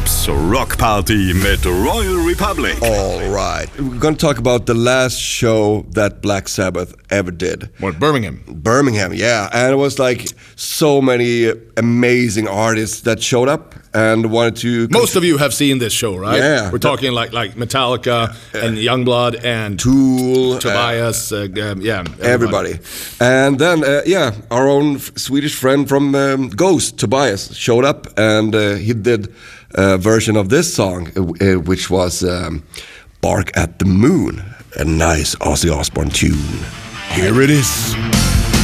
Peps Rock Party med Royal Republic. All right. We're going to talk about the last show that Black Sabbath ever did. What, Birmingham? Birmingham, yeah. And it was like so many amazing artists that showed up and wanted to... Most of you have seen this show, right? Yeah. We're talking like Metallica and Youngblood and Tool, Tobias, everybody. And then, our own Swedish friend from Ghost, Tobias, showed up and he did a version of this song, which was Bark at the Moon, a nice Ozzy Osbourne tune. Here it is.